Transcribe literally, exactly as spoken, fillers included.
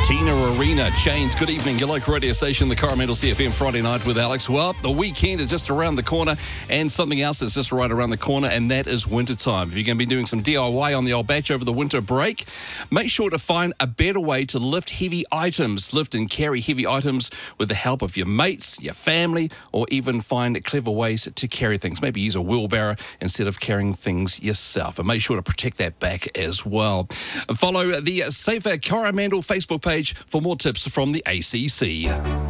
Tina Arena, Chains. Good evening, your local radio station, the Coromandel C F M Friday night with Alex. Well, the weekend is just around the corner, and something else that's just right around the corner, and that is winter time. If you're going to be doing some D I Y on the old batch over the winter break, make sure to find a better way to lift heavy items. Lift and carry heavy items with the help of your mates, your family, or even find clever ways to carry things. Maybe use a wheelbarrow instead of carrying things yourself. And make sure to protect that back as well. Follow the Safer Coromandel Facebook page for more tips from the A C C.